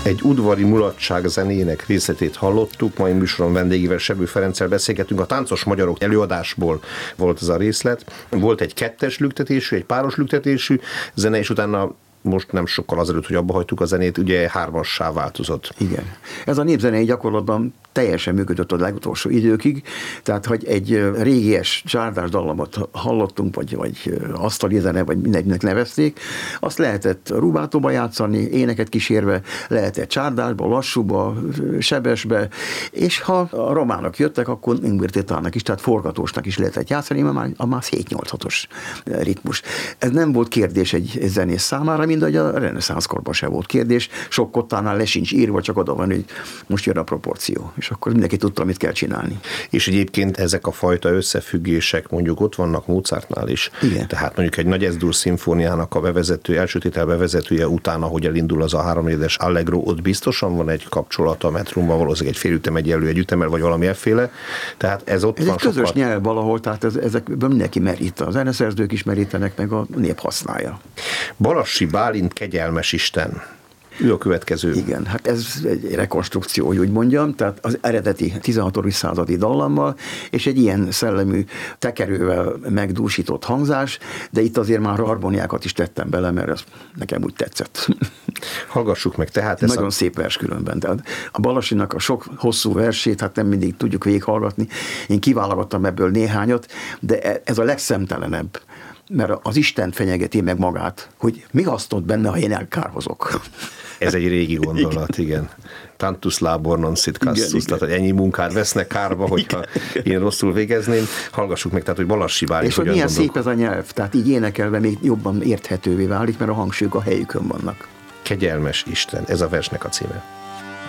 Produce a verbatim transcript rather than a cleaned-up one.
Egy udvari mulatság zenének részletét hallottuk, mai műsoron vendégével, Sebő Ferenccel beszélgetünk. A Táncos Magyarok előadásból volt ez a részlet. Volt egy kettes lüktetésű, egy páros lüktetésű zene, és utána most nem sokkal azelőtt, hogy abba hagytuk a zenét, ugye hármassá változott. Igen. Ez a népzenei gyakorlatban teljesen működött a legutolsó időkig, tehát hogy egy régies csárdás dallamot hallottunk, vagy, vagy asztali zene, vagy mindegynek nevezték, azt lehetett rubátóba játszani, éneket kísérve, lehetett csárdásba, lassúba, sebesbe, és ha a románok jöttek, akkor ingvirtétának is, tehát forgatósnak is lehetett játszani, mert már, már hét-nyolc hatos ritmus. Ez nem volt kérdés egy zenész számára, mint ahogy a reneszánszkorban se volt kérdés, sok kottánál le sincs írva, csak oda van, hogy most jön a proporció, és akkor mindenki tudta, mit kell csinálni. És egyébként ezek a fajta összefüggések mondjuk ott vannak Mozartnál is. Igen. Tehát mondjuk egy Nagy Es-dur szimfóniának a bevezető, első tétel bevezetője után, ahogy elindul az a háromnegyedes allegro, ott biztosan van egy kapcsolata a metrumban, valószínűleg egy félütem egyenlő egy ütemmel, vagy valami efféle. Tehát ez ott ez van egy közös sokkal... nyelv valahol, tehát ez, ezekből mindenki merít. A zeneszerzők is merítenek, meg a nép használja. Balassi Bálint, kegyelmes Isten. Ő a következő. Igen, hát ez egy rekonstrukció, hogy úgy mondjam, tehát az eredeti tizenhatodik századi dallammal, és egy ilyen szellemű tekerővel megdúsított hangzás, de itt azért már harmóniákat is tettem bele, mert ez nekem úgy tetszett. Hallgassuk meg tehát. Ez Nagyon a... szép vers különben. Tehát a Balassinak a sok hosszú versét, hát nem mindig tudjuk végighallgatni. Én kiválogattam ebből néhányat, de ez a legszemtelenebb, mert az Isten fenyegeti meg magát, hogy mi hasznot benne, ha én elkárhozok. Ez egy régi gondolat, igen. igen. Tantus labor non sit cassus, tehát hogy ennyi munkát vesznek kárba, hogyha igen. én rosszul végezném. Hallgassuk meg, tehát, hogy Balassi Bálint. És hogy milyen gondolok. Szép ez a nyelv, tehát így énekelve még jobban érthetővé válik, mert a hangsúlyok a helyükön vannak. Kegyelmes Isten, ez a versnek a címe.